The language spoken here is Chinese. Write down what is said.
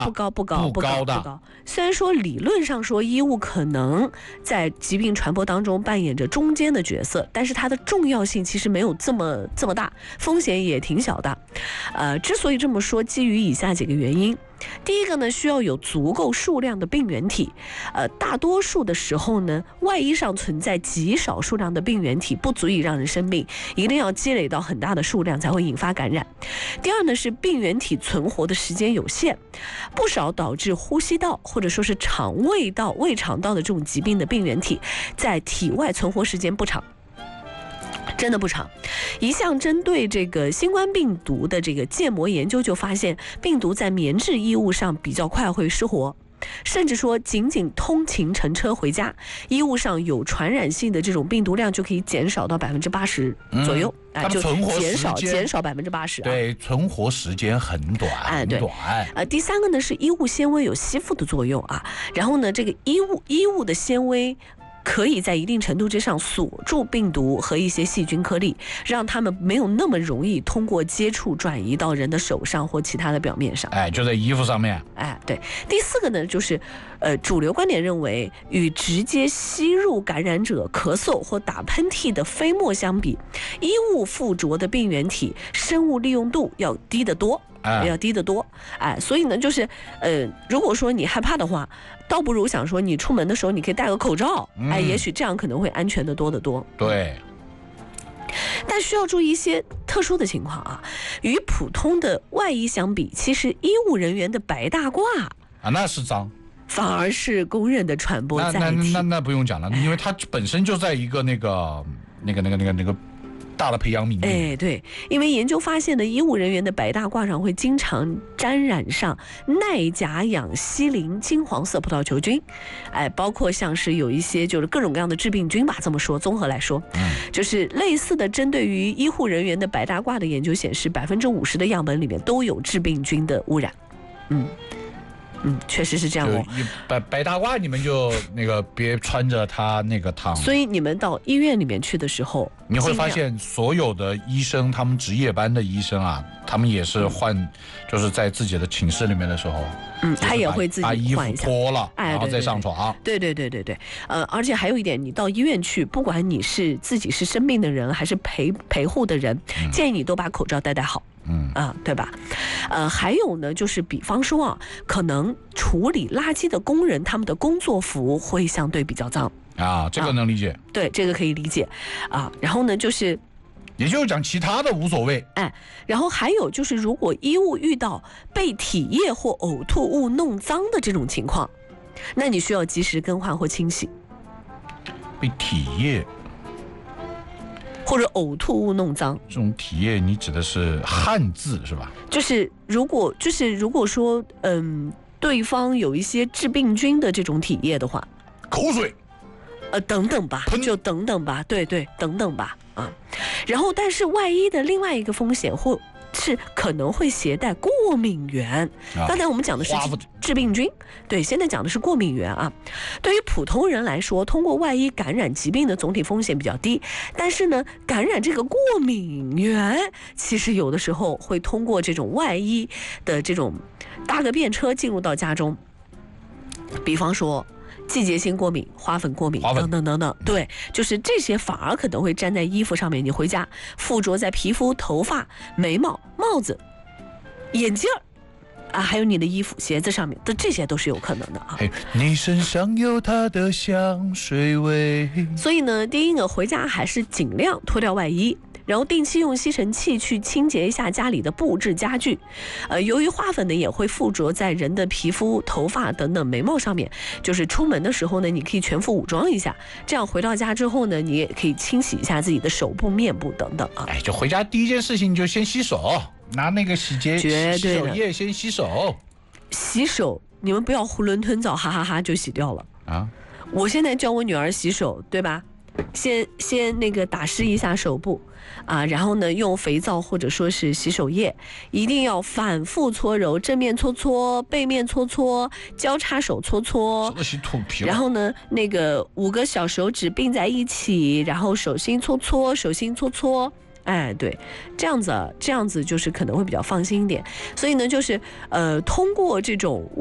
不高。虽然说理论上说衣物可能在疾病传播当中扮演着中间的角色，但是它的重要性其实没有这么大，风险也挺小的。之所以这么说，基于以下几个原因。第一个呢，需要有足够数量的病原体，大多数的时候呢，外衣上存在极少数量的病原体，不足以让人生病，一定要积累到很大的数量才会引发感染。第二呢，是病原体存活的时间有限，不少导致呼吸道或者说是肠胃道、胃肠道的这种疾病的病原体，在体外存活时间不长。真的不长。一项针对这个新冠病毒的这个建模研究就发现，病毒在棉质衣物上比较快会失活，甚至说仅通勤乘车回家，衣物上有传染性的这种病毒量就可以减少到80%左右。 它的存活时间减少80%。 对，存活时间很短， 对。第三个呢是衣物纤维有吸附的作用啊，然后呢这个衣物的纤维可以在一定程度之上锁住病毒和一些细菌颗粒，让它们没有那么容易通过接触转移到人的手上或其他的表面上。 就在衣服上面。 对。第四个呢，就是主流观点认为，与直接吸入感染者咳嗽或打喷嚏的飞沫相比，衣物附着的病原体生物利用度要低得多。所以呢，就是如果说你害怕的话，倒不如想说你出门的时候你可以戴个口罩，也许这样可能会安全的多得多。 对。 但需要注意一些特殊的情况啊，与普通的外衣相比，其实医务人员的白大褂那是脏， 反而是公认的传播载体。 那不用讲了，因为它本身就在一个那个大的培养皿。 对，因为研究发现呢，医务人员的白大褂上会经常沾染上耐甲氧西林金黄色葡萄球菌，包括像是有一些就是各种各样的致病菌吧，这么说，综合来说，就是类似的针对于医护人员的白大褂的研究显示，50%的样本里面都有致病菌的污染。确实是这样哦。 白大褂你们就别穿着它烫。 所以你们到医院里面去的时候， 你会发现所有的医生，他们值夜班的医生啊，他们也是就是在自己的寝室里面的时候， 他也会自己把衣服脱了，然后再上床。 对。而且还有一点，你到医院去，不管你是自己是生病的人还是陪护的人，建议你都把口罩戴好。对吧？还有呢，就是比方说可能处理垃圾的工人，他们的工作服会相对比较脏这个能理解。 对，这个可以理解然后呢， 也就是讲其他的无所谓。 然后还有就是，如果衣物遇到被体液或呕吐物弄脏的这种情况，那你需要及时更换或清洗。 被体液或者呕吐物弄脏， 这种体液你指的是汗渍是吧？ 就是如果说对方有一些致病菌的这种体液的话， 口水等等吧，就等等吧，对，等等吧然后但是外衣的另外一个风险是可能会携带过敏源。刚才我们讲的是致病菌，对，现在讲的是过敏源对于普通人来说，通过外衣感染疾病的总体风险比较低，但是呢，感染这个过敏源，其实有的时候会通过这种外衣的这种搭个便车进入到家中，比方说季节性过敏、花粉过敏等等，对，就是这些反而可能会粘在衣服上面，你回家附着在皮肤、头发、眉毛、帽子、眼镜还有你的衣服、鞋子上面的，这些都是有可能的你身上有它的香水味。 所以呢，第一个回家还是尽量脱掉外衣，然后定期用吸尘器去清洁一下家里的布置家具。由于花粉呢也会附着在人的皮肤、头发等等眉毛上面，就是出门的时候呢，你可以全副武装一下，这样回到家之后呢，你也可以清洗一下自己的手部、面部等等就回家第一件事情就先洗手，拿那个洗手液先洗手。 洗手你们不要囫囵吞枣，哈哈哈就洗掉了我现在教我女儿洗手，对吧？先打湿一下手部然后呢用肥皂或者说是洗手液，一定要反复搓揉，正面搓搓，背面搓搓，交叉手搓搓，然后呢5个小手指并在一起，然后手心搓搓，手心搓搓哎，对，这样子就是可能会比较放心一点。所以呢，就是通过这种